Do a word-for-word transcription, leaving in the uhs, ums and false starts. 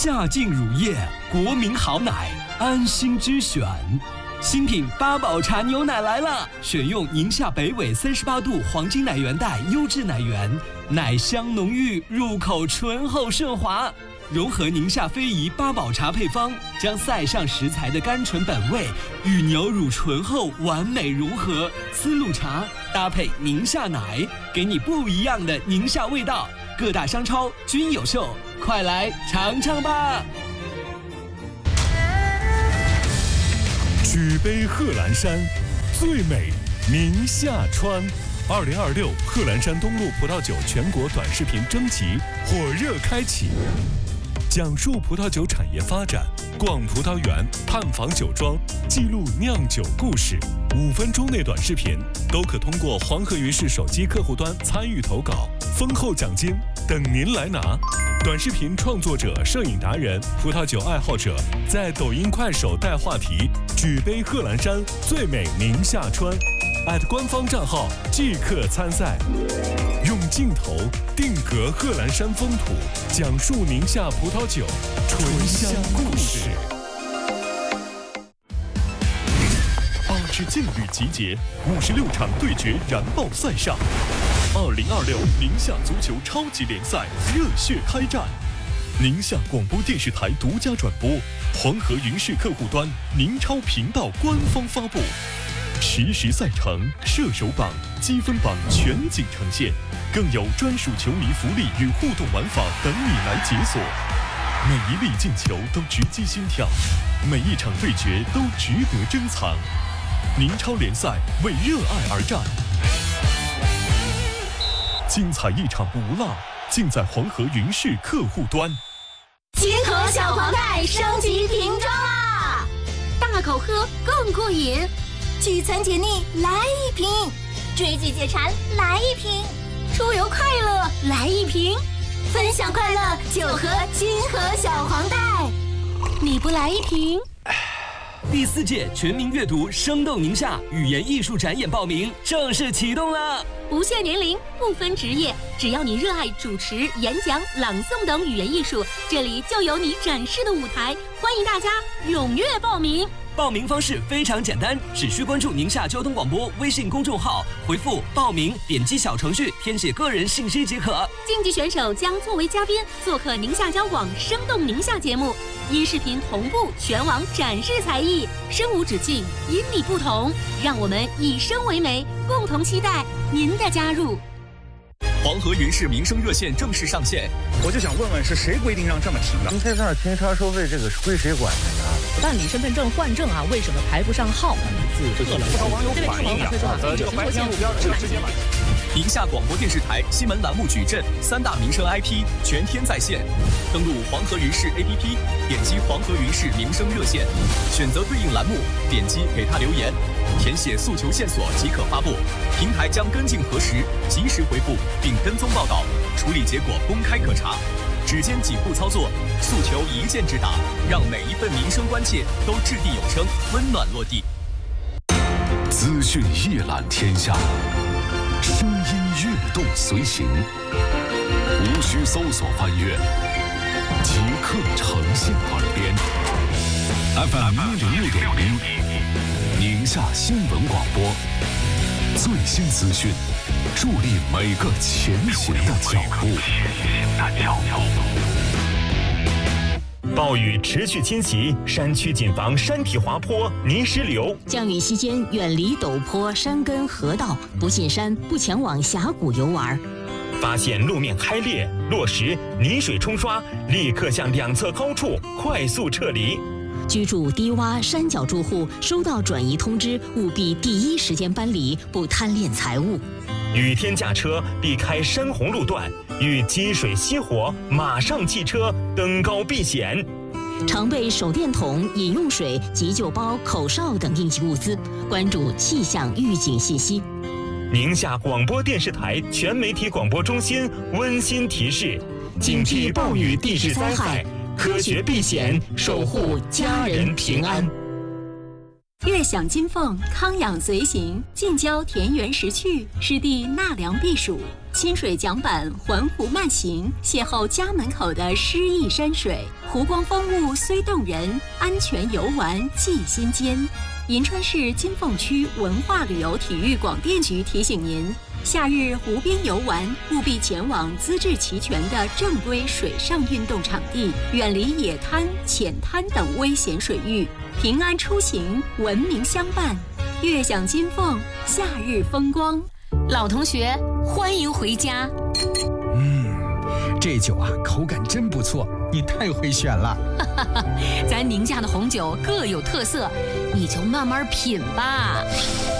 夏劲乳业，国民好奶，安心之选。新品八宝茶牛奶来了，选用宁夏北纬三十八度黄金奶源带优质奶源，奶香浓郁，入口醇厚顺滑。融合宁夏非遗八宝茶配方，将塞上食材的甘醇本味与牛乳醇厚完美融合，丝路茶搭配宁夏奶，给你不一样的宁夏味道。各大商超均有售，快来尝尝吧！ 举杯贺兰山，最美宁夏川。二零二六贺兰山东路葡萄酒全国短视频征集火热开启，讲述葡萄酒产业发展，逛葡萄园，探访酒庄，记录酿酒故事。五分钟内短视频都可通过黄河云视手机客户端参与投稿，丰厚奖金等您来拿。短视频创作者、摄影达人、葡萄酒爱好者在抖音、快手带话题“举杯贺兰山，最美宁夏川”，@官方账号即刻参赛。用镜头定格贺兰山风土，讲述宁夏葡萄酒醇香故事。八支劲旅集结，五十六场对决燃爆赛上。二零二六宁夏足球超级联赛热血开战，宁夏广播电视台独家转播，黄河云视客户端、宁超频道官方发布，实时赛程、射手榜、积分榜全景呈现，更有专属球迷福利与互动玩法等你来解锁。每一粒进球都直击心跳，每一场对决都值得珍藏。宁超联赛为热爱而战。精彩一场不落，尽在黄河云视客户端。 金河小黄袋升级瓶装啦！大口喝更过瘾，聚餐解腻来一瓶，追剧解馋来一瓶，出游快乐来一瓶，分享快乐就喝金河小黄袋。你不来一瓶？ 第四届全民阅读生动宁夏语言艺术展演报名正式启动了， 不限年龄，不分职业，只要你热爱主持、演讲、朗诵等语言艺术，这里就有你展示的舞台，欢迎大家踊跃报名。 报名方式非常简单，只需关注宁夏交通广播微信公众号，回复报名，点击小程序填写个人信息即可。 竞技选手将作为嘉宾做客宁夏交广生动宁夏节目，音视频同步全网展示才艺，声无止境，因你不同，让我们以声为媒，共同期待您的加入。 黄河云视民生热线正式上线， 我就想问问是谁规定让这么停的？ 您在这儿停车收费，这个是归谁管的呀？ 办理身份证换证啊，为什么排不上号？ 自测了，不少网友反映呀，呃，这个白天路边是直接买。 宁夏广播电视台新闻栏目矩阵三大民生 I P 全天在线，登录黄河云视 A P P， 点击黄河云视民生热线，选择对应栏目，点击给他留言，填写诉求线索即可发布，平台将跟进核实，及时回复并跟踪报道，处理结果公开可查。只见几步操作，诉求一键直达，让每一份民生关切都掷地有声，温暖落地。 资讯一览天下，声音跃动随行，无需搜索翻阅，即刻呈现耳边。F M 一零六点一，宁夏新闻广播，最新资讯，助力每个前行的脚步。 暴雨持续侵袭，山区谨防山体滑坡、泥石流。 降雨期间远离陡坡、山根、河道，不进山，不前往峡谷游玩。 发现路面开裂、落石、泥水冲刷，立刻向两侧高处快速撤离。 居住低洼山脚住户收到转移通知，务必第一时间搬离，不贪恋财物。 雨天驾车避开山洪路段，遇积水熄火马上弃车，登高避险。 常备手电筒、饮用水、急救包、口哨等应急物资，关注气象预警信息。 宁夏广播电视台全媒体广播中心温馨提示：警惕暴雨地质灾害，科学避险，守护家人平安。 悦享金凤，康养随行，近郊田园识趣，湿地纳凉避暑。 清水桨板环湖慢行，邂逅家门口的诗意山水，湖光风物虽动人，安全游玩记心间。银川市金凤区文化旅游体育广电局提醒您，夏日湖边游玩务必前往资质齐全的正规水上运动场地，远离野滩、浅滩等危险水域，平安出行，文明相伴，悦享金凤夏日风光。 老同学，欢迎回家。 嗯，这酒啊，口感真不错，你太会选了。 咱宁家的红酒各有特色，你就慢慢品吧。